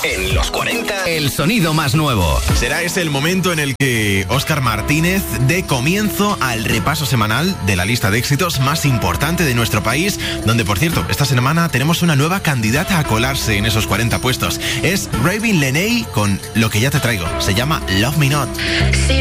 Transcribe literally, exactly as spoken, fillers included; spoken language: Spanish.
En los cuarenta, el sonido más nuevo. Será ese el momento en el que Óscar Martínez dé comienzo al repaso semanal de la lista de éxitos más importante de nuestro país, donde, por cierto, esta semana tenemos una nueva candidata a colarse en esos cuarenta puestos. Es Ravin Lenay con Lo que ya te traigo. Se llama Love Me Not.